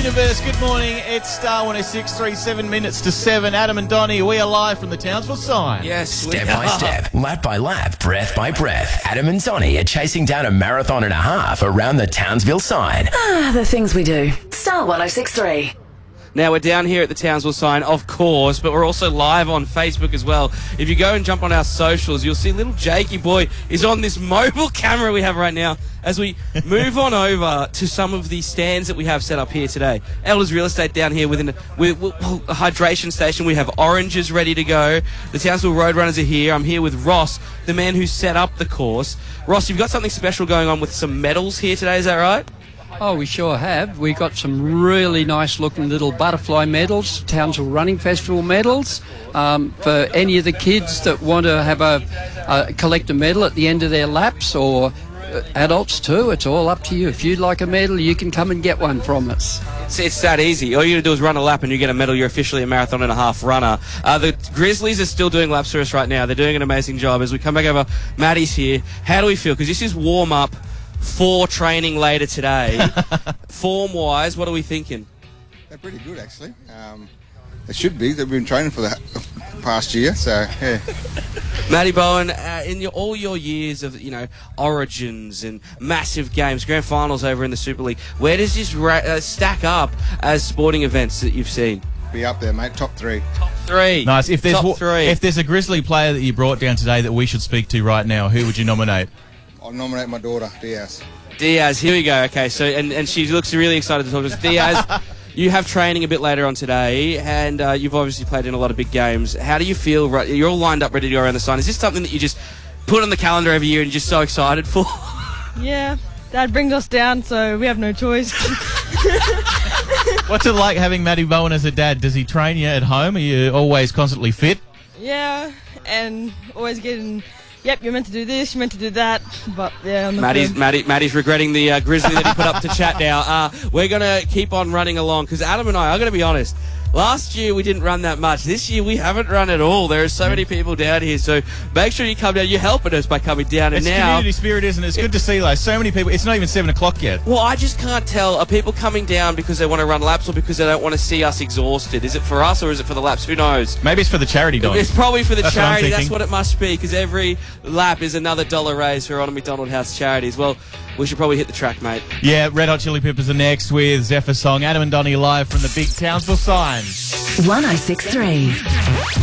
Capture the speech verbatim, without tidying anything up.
Universe, good morning. It's Star one oh six three, seven minutes to seven. Adam and Donnie, we are live from the Townsville sign. Yes, Step by step, lap by lap, breath by breath, Adam and Donnie are chasing down a marathon and a half around the Townsville sign. Ah, the things we do. Star one oh six three. Now, we're down here at the Townsville sign, of course, but we're also live on Facebook as well. If you go and jump on our socials, you'll see little Jakey boy is on this mobile camera we have right now as we move on over to some of the stands that we have set up here today. Elders Real Estate down here with, an, with, with a hydration station. We have oranges ready to go. The Townsville Roadrunners are here. I'm here with Ross, the man who set up the course. Ross, you've got something special going on with some medals here today, is that right? Oh, we sure have. We got some really nice looking little butterfly medals, Townsville Running Festival medals, um, for any of the kids that want to have a, a collect a medal at the end of their laps, or adults too. It's all up to you. If you'd like a medal, you can come and get one from us. It's, it's that easy. All you gotta do is run a lap and you get a medal. You're officially a marathon and a half runner. Uh, the Grizzlies are still doing laps for us right now. They're doing an amazing job. As we come back over, Maddie's here. How do we feel? Because this is warm up for training later today. Form-wise, what are we thinking? They're pretty good, actually. Um, they should be. They've been training for the past year, so yeah. Matty Bowen, uh, in your, all your years of, you know, origins and massive games, grand finals over in the Super League, where does this ra- uh, stack up as sporting events that you've seen? Be up there, mate. Top three. Top three. Nice. If there's Top wa- three. if there's a Grizzly player that you brought down today that we should speak to right now, who would you nominate? I'll nominate my daughter, Diaz. Diaz, here we go. Okay, so and, and she looks really excited to talk to us. Diaz, you have training a bit later on today, and uh, you've obviously played in a lot of big games. How do you feel? Right, you're all lined up, ready to go around the sign. Is this something that you just put on the calendar every year and you're just so excited for? Yeah, Dad brings us down, so we have no choice. What's it like having Matty Bowen as a dad? Does he train you at home? Are you always constantly fit? Yeah, and always getting, yep, you're meant to do this, you're meant to do that, but yeah, on the Maddie's, field. Maddie, Maddie's regretting the uh, Grizzly that he put up to chat now. Uh, we're going to keep on running along, because Adam and I, I'm going to be honest, last year we didn't run that much. This year we haven't run at all. There are so many people down here, so make sure you come down. You're helping us by coming down. It's and now, community spirit, isn't it? It's good to see, like, so many people. It's not even seven o'clock yet. well, I just can't tell. Are people coming down because they want to run laps or because they don't want to see us exhausted? Is it for us or is it for the laps? Who knows? Maybe it's for the charity, Don. It's probably for the That's what I'm charity. That's thinking. what it must be, because every lap is another dollar raised for Ronald McDonald House charities. Well, we should probably hit the track, mate. Yeah, Red Hot Chili Peppers are next with Zephyr Song. Adam and Donnie live from the big Townsville sign. one oh six three.